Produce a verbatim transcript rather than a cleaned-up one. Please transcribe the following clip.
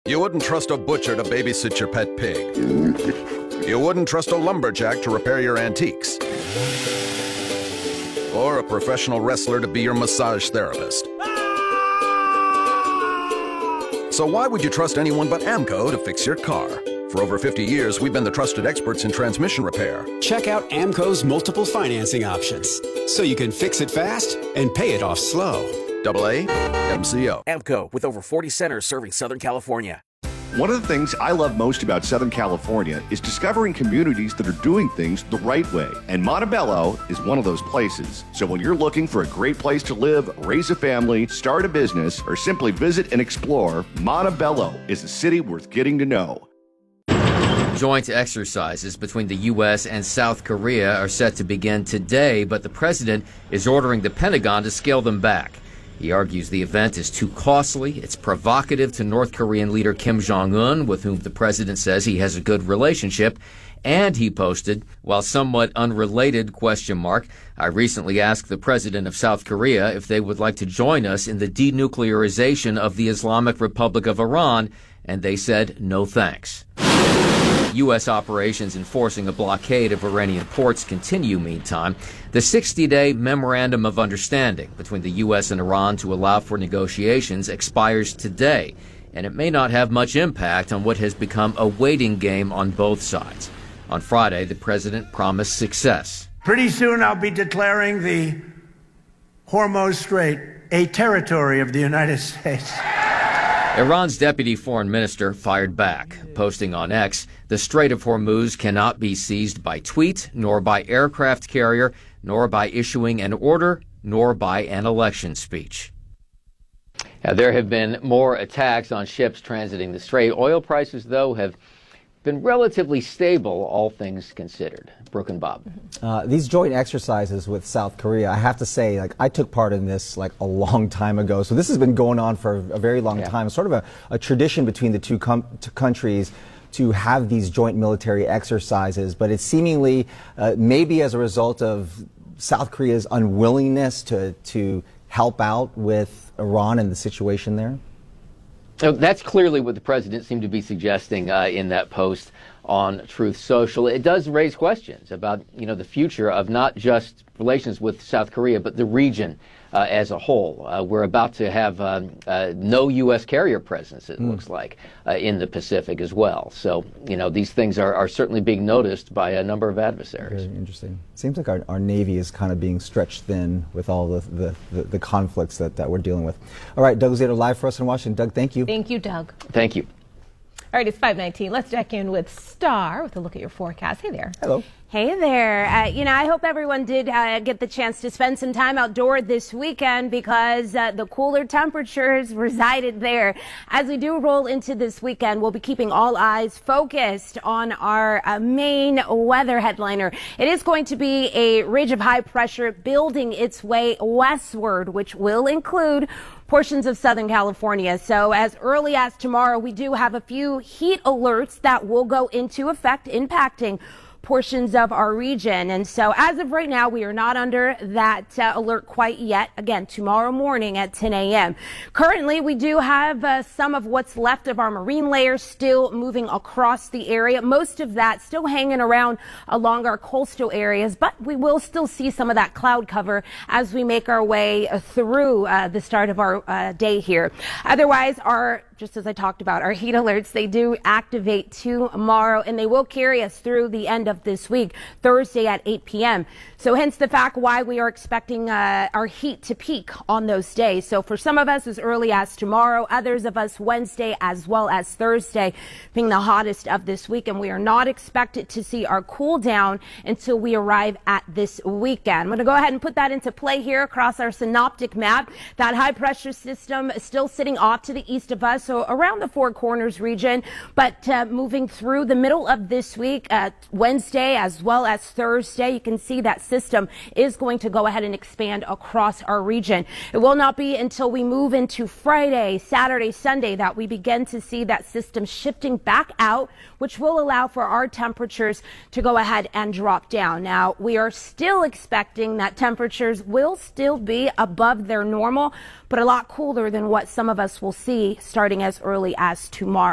You wouldn't trust a butcher to babysit your pet pig. You wouldn't trust a lumberjack to repair your antiques. Or a professional wrestler to be your massage therapist. So why would you trust anyone but AMCO to fix your car? For over fifty years, we've been the trusted experts in transmission repair. Check out AMCO's multiple financing options, so you can fix it fast and pay it off slow. Double A M C O. AMCO, with over forty centers serving Southern California. One of the things I love most about Southern California is discovering communities that are doing things the right way. And Montebello is one of those places. So when you're looking for a great place to live, raise a family, start a business, or simply visit and explore, Montebello is a city worth getting to know. Joint exercises between the U S and South Korea are set to begin today, but the president is ordering the Pentagon to scale them back. He argues the event is too costly, it's provocative to North Korean leader Kim Jong-un, with whom the president says he has a good relationship, and he posted, while somewhat unrelated, question mark, I recently asked the president of South Korea if they would like to join us in the denuclearization of the Islamic Republic of Iran, and they said no thanks. U S operations enforcing a blockade of Iranian ports continue, meantime. The sixty-day Memorandum of Understanding between the U S and Iran to allow for negotiations expires today, and it may not have much impact on what has become a waiting game on both sides. On Friday, the president promised success. Pretty soon I'll be declaring the Hormuz Strait a territory of the United States. Iran's deputy foreign minister fired back, posting on X, the Strait of Hormuz cannot be seized by tweet, nor by aircraft carrier, nor by issuing an order, nor by an election speech. Now, there have been more attacks on ships transiting the strait. Oil prices, though, have been relatively stable, all things considered. Brooke and Bob. Uh, these joint exercises with South Korea, I have to say, like, I took part in this like a long time ago. So this has been going on for a very long yeah. time. Sort of a, a tradition between the two, com- two countries to have these joint military exercises. But it's seemingly uh, maybe as a result of South Korea's unwillingness to, to help out with Iran and the situation there. So that's clearly what the president seemed to be suggesting uh, in that post on Truth Social. It does raise questions about, you know, the future of not just relations with South Korea, but the region uh, as a whole. Uh, we're about to have um, uh, no U S carrier presence, it mm. looks like, uh, in the Pacific as well. So, you know, these things are, are certainly being noticed by a number of adversaries. Very interesting. Seems like our, our Navy is kind of being stretched thin with all the, the, the, the conflicts that, that we're dealing with. All right, Doug Luzader live for us in Washington. Doug, thank you. Thank you, Doug. Thank you. All right, it's five nineteen. Let's check in with Star with a look at your forecast. Hey there. Hello. Hey there. Uh, you know, I hope everyone did uh, get the chance to spend some time outdoor this weekend because uh, the cooler temperatures resided there. As we do roll into this weekend, we'll be keeping all eyes focused on our uh, main weather headliner. It is going to be a ridge of high pressure building its way westward, which will include portions of Southern California. So as early as tomorrow, we do have a few heat alerts that will go into effect, impacting portions of our region. And so as of right now, we are not under that uh, alert quite yet. Again, tomorrow morning at ten a m Currently, we do have uh, some of what's left of our marine layer still moving across the area. Most of that still hanging around along our coastal areas, but we will still see some of that cloud cover as we make our way uh, through uh, the start of our uh, day here. Otherwise, our just as I talked about, our heat alerts, they do activate tomorrow, and they will carry us through the end of this week, Thursday at eight p m So hence the fact why we are expecting uh, our heat to peak on those days. So for some of us as early as tomorrow, others of us Wednesday as well as Thursday being the hottest of this week. And we are not expected to see our cool down until we arrive at this weekend. I'm going to go ahead and put that into play here across our synoptic map. That high pressure system is still sitting off to the east of us, so around the Four Corners region, but uh, moving through the middle of this week, uh, Wednesday as well as Thursday, you can see that system is going to go ahead and expand across our region. It will not be until we move into Friday, Saturday, Sunday that we begin to see that system shifting back out, which will allow for our temperatures to go ahead and drop down. Now, we are still expecting that temperatures will still be above their normal, but a lot cooler than what some of us will see starting as early as tomorrow.